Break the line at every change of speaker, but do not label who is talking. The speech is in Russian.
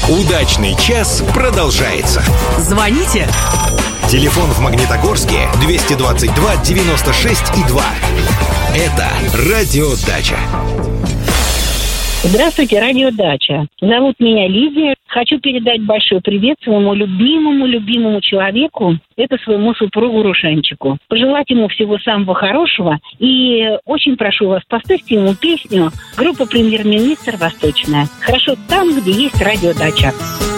Удачный час продолжается.
Звоните.
Телефон в Магнитогорске 222 96 и 2. Это Радио Дача.
Здравствуйте, Радио Дача. Зовут меня Лидия. Хочу передать большой привет своему любимому человеку, это своему супругу Рушенчику. Пожелать ему всего самого хорошего. И очень прошу вас, поставьте ему песню группы «Премьер-министр Восточная». Хорошо там, где есть Радио Дача.